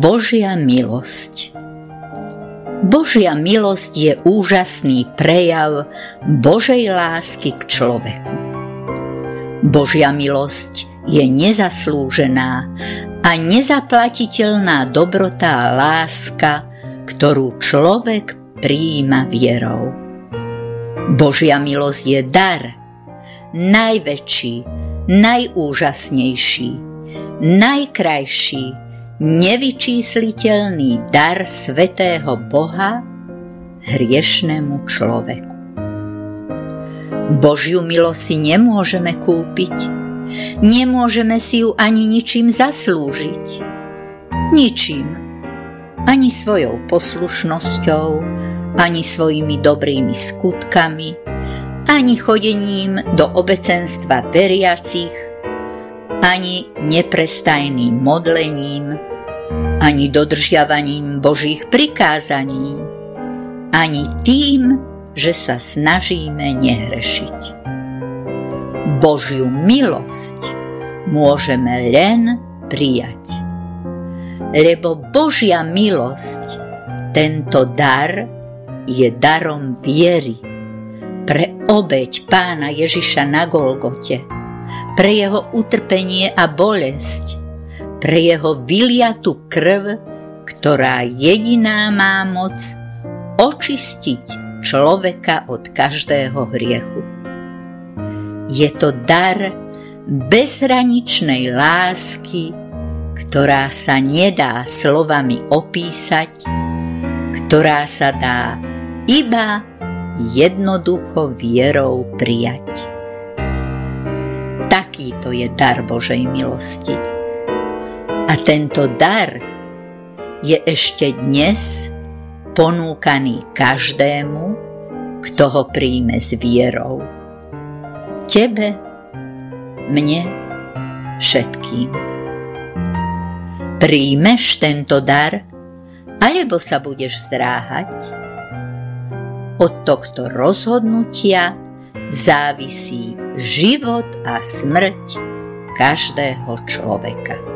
Božia milosť. Božia milosť je úžasný prejav Božej lásky k človeku. Božia milosť je nezaslúžená a nezaplatiteľná dobrota a láska, ktorú človek prijíma vierou. Božia milosť je dar, najväčší, najúžasnejší, najkrajší, nevyčísliteľný dar svätého Boha hriešnemu človeku. Božiu milosť si nemôžeme kúpiť, nemôžeme si ju ani ničím zaslúžiť. Ničím. Ani svojou poslušnosťou, ani svojimi dobrými skutkami, ani chodením do obecenstva veriacich, ani neprestajným modlením, ani dodržiavaním Božích prikázaní, ani tým, že sa snažíme nehrešiť. Božiu milosť môžeme len prijať. Lebo Božia milosť, tento dar, je darom viery pre obeť Pána Ježiša na Golgote, pre jeho utrpenie a bolesť, pre jeho vyliatú krv, ktorá jediná má moc očistiť človeka od každého hriechu. Je to dar bezhraničnej lásky, ktorá sa nedá slovami opísať, ktorá sa dá iba jednoducho vierou prijať. Takýto je dar Božej milosti. A tento dar je ešte dnes ponúkaný každému, kto ho príjme s vierou. Tebe, mne, všetkým. Príjmeš tento dar, alebo sa budeš zdráhať? Od tohto rozhodnutia závisí život a smrť každého človeka.